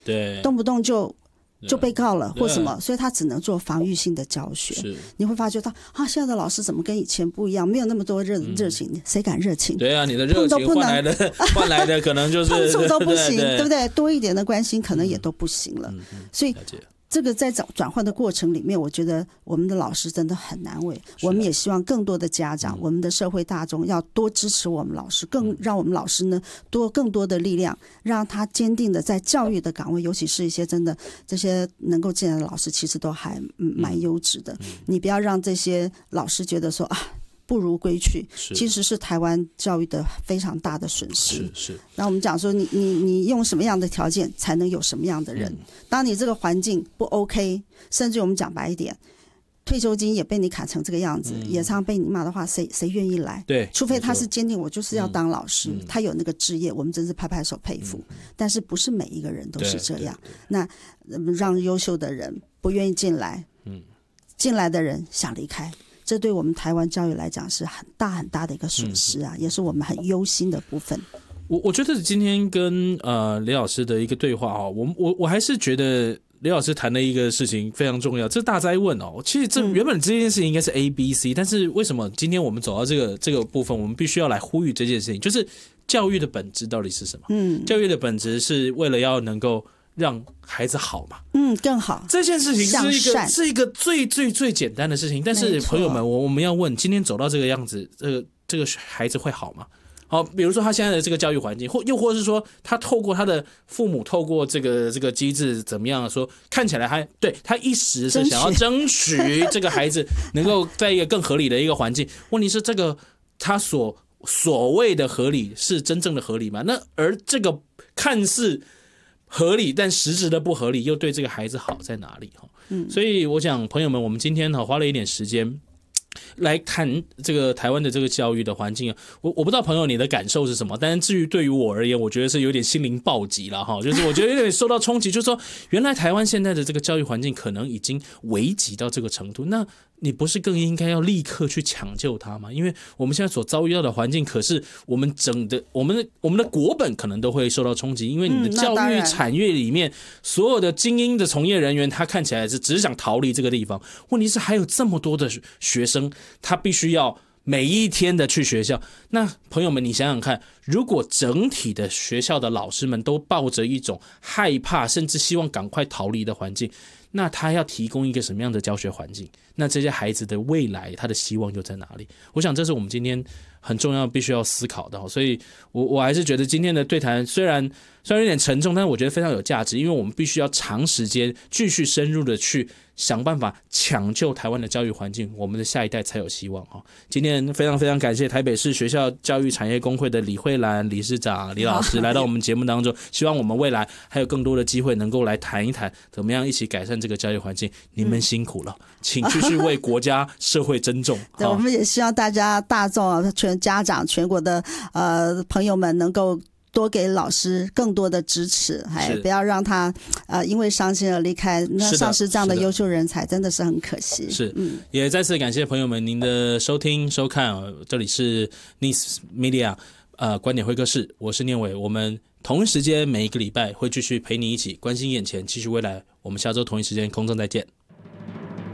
对， 动不动就被告了或什么，所以他只能做防御性的教学。你会发觉到现在的老师怎么跟以前不一样，没有那么多热情，谁敢热情？ 对啊，你的热情换来的可能就是碰触都不行，对不对？多一点的关心可能也都不行了。所以这个在转换的过程里面，我觉得我们的老师真的很难为。我们也希望更多的家长，我们的社会大众要多支持我们老师，更让我们老师呢更多的力量，让他坚定的在教育的岗位，尤其是一些真的这些能够进来的老师，其实都还蛮优质的。你不要让这些老师觉得说不如归去，其实是台湾教育的非常大的损失。 是。 那我们讲说你用什么样的条件才能有什么样的人？当你这个环境不 OK， 甚至我们讲白一点，退休金也被你砍成这个样子，也常被你骂的话，谁愿意来？ 对， 除非他是坚定我就是要当老师，他有那个志业，我们真是拍拍手佩服。但是不是每一个人都是这样。那让优秀的人不愿意进来，进来的人想离开。这对我们台湾教育来讲是很大很大的一个损失啊，也是我们很忧心的部分。 我觉得今天跟李老师的一个对话我还是觉得李老师谈的一个事情非常重要，这大哉问其实原本这件事情应该是 A、B、C， 但是为什么今天我们走到这个部分，我们必须要来呼吁这件事情，就是教育的本质到底是什么？教育的本质是为了要能够让孩子好嘛， 更好。 这件事情是一个最最最简单的事情，但是朋友们，我们要问，今天走到这个样子，这个孩子会好吗？好，比如说他现在的这个教育环境，又或是说他透过他的父母，透过这个机制怎么样说，看起来对他一时是想要争取这个孩子能够在一个更合理的一个环境，问题是这个他所谓的合理是真正的合理吗？那而这个看似合理但实质的不合理又对这个孩子好在哪里？所以我想朋友们，我们今天花了一点时间来谈这个台湾的这个教育的环境，我不知道朋友你的感受是什么，但是至于对于我而言，我觉得是有点心灵暴击了就是我觉得有点受到冲击，就是说原来台湾现在的这个教育环境可能已经危急到这个程度，那你不是更应该要立刻去抢救它吗？因为我们现在所遭遇到的环境，可是我们的国本可能都会受到冲击，因为你的教育产业里面所有的精英的从业人员，他看起来是只是想逃离这个地方，问题是还有这么多的学生，他必须要每一天的去学校。那朋友们，你想想看，如果整体的学校的老师们都抱着一种害怕甚至希望赶快逃离的环境，那他要提供一个什么样的教学环境？那这些孩子的未来，他的希望又在哪里？我想这是我们今天很重要必须要思考的。所以我还是觉得今天的对谈虽然有点沉重，但是我觉得非常有价值，因为我们必须要长时间继续深入的去想办法抢救台湾的教育环境，我们的下一代才有希望。今天非常非常感谢台北市学校教育产业工会的李慧兰理事长李老师来到我们节目当中，希望我们未来还有更多的机会能够来谈一谈怎么样一起改善这个教育环境。你们辛苦了，请继续为国家社会珍重。 对，我们也希望大众全家长全国的朋友们能够多给老师更多的支持，不要让他因为伤心而离开，那丧失这样的优秀人才真的是很可惜。 也再次感谢朋友们您的收听收看，这里是 Nice Media 观点会客室，我是念伟，我们同一时间每一个礼拜会继续陪你一起关心眼前，期许未来，我们下周同一时间空中再见。